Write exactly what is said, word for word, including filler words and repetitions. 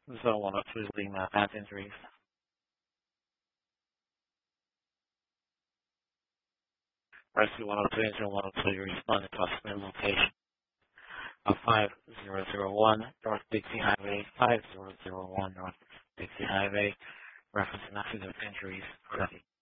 Zone one oh two is Lima, path injuries. Rescue one oh two and Zone one oh two, you respond to customer location of five zero zero one North Dixie Highway, five zero zero one North Dixie Highway, reference an accident of injuries. Ready.